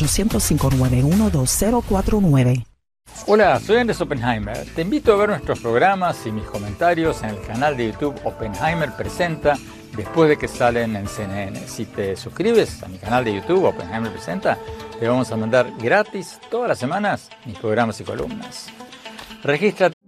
1-800-591-2049. Hola, soy Andrés Oppenheimer. Te invito a ver nuestros programas y mis comentarios en el canal de YouTube Oppenheimer Presenta después de que salen en CNN. Si te suscribes a mi canal de YouTube Oppenheimer Presenta, te vamos a mandar gratis todas las semanas mis programas y columnas. Regístrate